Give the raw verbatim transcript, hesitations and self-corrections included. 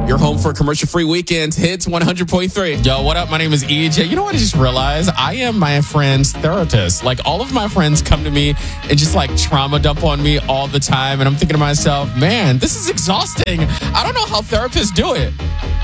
Your home for commercial-free weekends. Hits one hundred point three. Yo, what up? My name is E J. You know what I just realized? I am my friend's therapist. Like, all of my friends come to me and just, like, trauma dump on me all the time. And I'm thinking to myself, man, this is exhausting. I don't know how therapists do it.